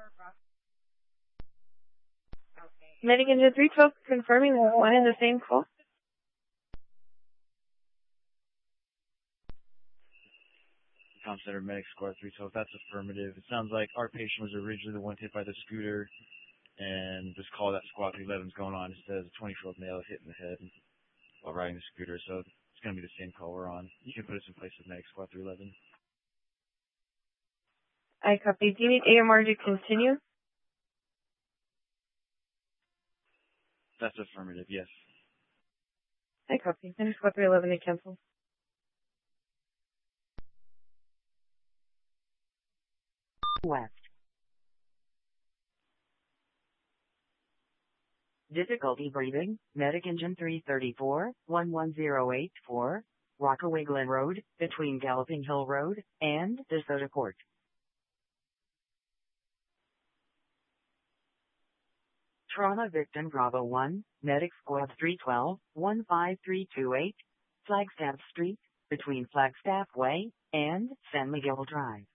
Medic Engine 312 confirming one in the same call. Tom Center Medic Squad 312, that's affirmative. It sounds like our patient was originally the one hit by the scooter, and this call that Squad 311 is going on. It says a 20-year-old male hit in the head while riding the scooter, so it's going to be the same call we're on. You can put us in place with Medic Squad 311. I copy. Do you need AMR to continue? That's affirmative, yes. I copy. Medic Squad 311 to cancel. West. Difficulty breathing, Medic Engine 334, 11084, Rockaway Glen Road, between Galloping Hill Road and DeSoto Court. Trauma victim Bravo 1, Medic Squad 312, 15328, Flagstaff Street, between Flagstaff Way and San Miguel Drive.